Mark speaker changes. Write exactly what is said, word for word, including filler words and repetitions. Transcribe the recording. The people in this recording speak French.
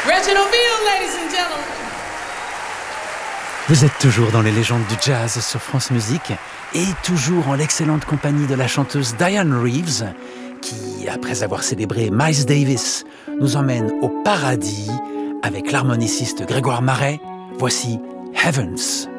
Speaker 1: Reginald Field, ladies and gentlemen.
Speaker 2: Vous êtes toujours dans les légendes du jazz sur France Musique et toujours en l'excellente compagnie de la chanteuse Dianne Reeves qui, après avoir célébré Miles Davis, nous emmène au paradis avec l'harmoniciste Grégoire Maret. Voici Heavens.